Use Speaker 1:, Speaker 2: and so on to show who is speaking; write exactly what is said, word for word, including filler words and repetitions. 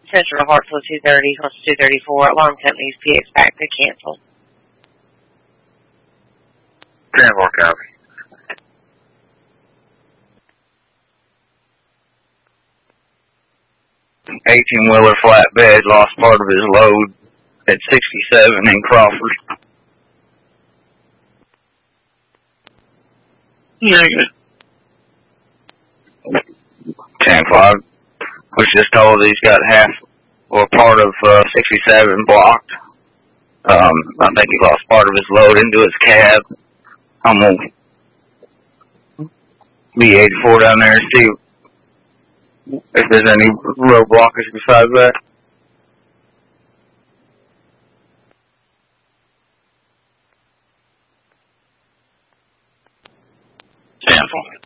Speaker 1: Central Hartsville two thirty, Horse two thirty-four, alarm companies, P X back to cancel.
Speaker 2: ten four copy. eighteen-wheeler flatbed lost part of his load at sixty-seven in Crawford. Negative. ten five. Was just told he's got half or part of uh, sixty-seven blocked. Um, I think he lost part of his load into his cab. I'm going to be eighty-four down there and see if there's any road blockers besides that. Sample.